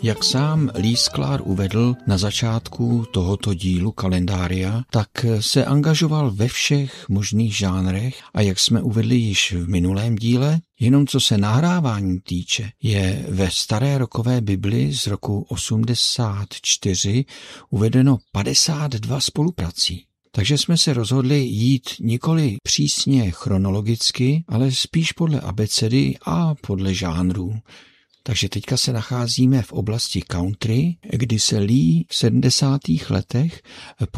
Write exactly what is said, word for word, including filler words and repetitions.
Jak sám Lee Sklar uvedl na začátku tohoto dílu kalendária, tak se angažoval ve všech možných žánrech a jak jsme uvedli již v minulém díle, jenom co se nahrávání týče, je ve staré rockové Bibli z roku osmdesát čtyři uvedeno padesát dva spoluprací. Takže jsme se rozhodli jít nikoli přísně chronologicky, ale spíš podle abecedy a podle žánrů. Takže teďka se nacházíme v oblasti country, kdy se Lee v sedmdesátých letech